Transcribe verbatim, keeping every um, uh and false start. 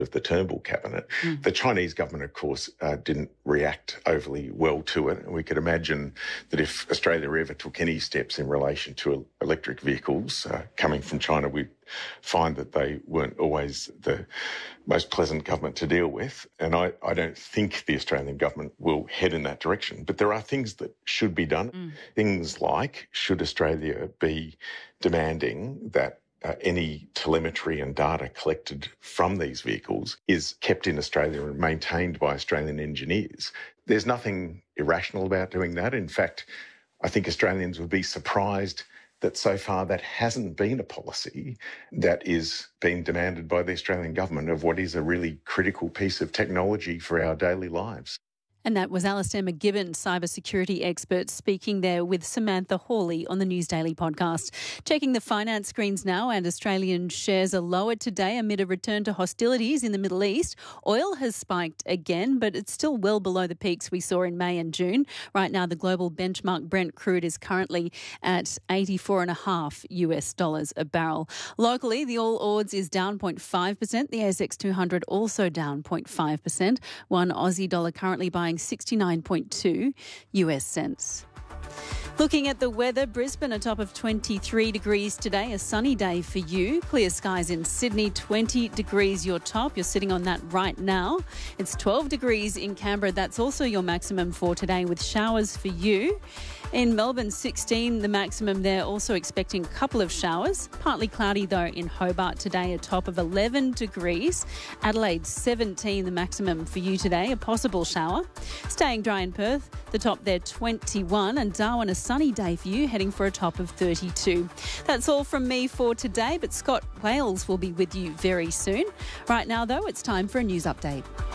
of the Turnbull cabinet. Mm. The Chinese government, of course, uh, didn't react overly well to it. And we could imagine that if Australia ever took any steps in relation to electric vehicles uh, coming from China, we'd find that they weren't always the most pleasant government to deal with. And I, I don't think the Australian government will head in that direction. But there are things that should be done. Mm. Things like, should Australia be demanding that Uh, any telemetry and data collected from these vehicles is kept in Australia and maintained by Australian engineers. There's nothing irrational about doing that. In fact, I think Australians would be surprised that so far that hasn't been a policy that is being demanded by the Australian government of what is a really critical piece of technology for our daily lives. And that was Alistair McGibbon, cybersecurity expert, speaking there with Samantha Hawley on the News Daily podcast. Checking the finance screens now, and Australian shares are lower today amid a return to hostilities in the Middle East. Oil has spiked again, but it's still well below the peaks we saw in May and June. Right now, the global benchmark Brent crude is currently at eighty-four and a half US dollars a barrel. Locally, the All Ords is down zero point five percent. The A S X two hundred also down zero point five percent. One Aussie dollar currently buying sixty-nine point two US cents. Looking at the weather, Brisbane a top of twenty-three degrees today, a sunny day for you. Clear skies in Sydney, twenty degrees your top. You're sitting on that right now. It's twelve degrees in Canberra. That's also your maximum for today with showers for you. In Melbourne, sixteen, the maximum there, also expecting a couple of showers. Partly cloudy, though, in Hobart today, a top of eleven degrees. Adelaide, seventeen, the maximum for you today, a possible shower. Staying dry in Perth, the top there, twenty-one. And Darwin, a sunny day for you, heading for a top of thirty-two. That's all from me for today, but Scott Wales will be with you very soon. Right now, though, it's time for a news update.